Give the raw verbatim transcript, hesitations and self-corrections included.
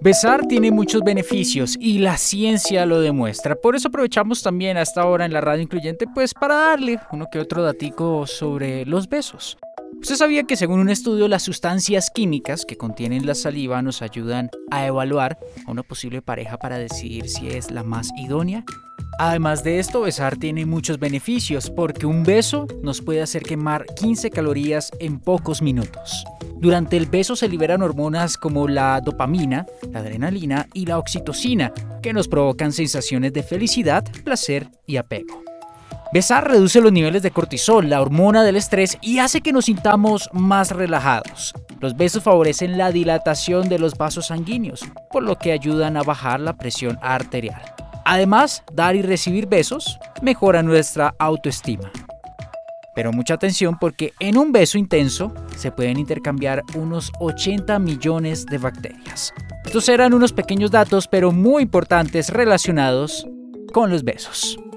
Besar tiene muchos beneficios y la ciencia lo demuestra. Por eso aprovechamos también a esta hora en la radio incluyente pues para darle uno que otro datico sobre los besos. ¿Usted sabía que según un estudio las sustancias químicas que contienen la saliva nos ayudan a evaluar a una posible pareja para decidir si es la más idónea? Además de esto, besar tiene muchos beneficios porque un beso nos puede hacer quemar quince calorías en pocos minutos. Durante el beso se liberan hormonas como la dopamina, la adrenalina y la oxitocina, que nos provocan sensaciones de felicidad, placer y apego. Besar reduce los niveles de cortisol, la hormona del estrés, y hace que nos sintamos más relajados. Los besos favorecen la dilatación de los vasos sanguíneos, por lo que ayudan a bajar la presión arterial. Además, dar y recibir besos mejora nuestra autoestima. Pero mucha atención porque en un beso intenso se pueden intercambiar unos ochenta millones de bacterias. Estos eran unos pequeños datos, pero muy importantes relacionados con los besos.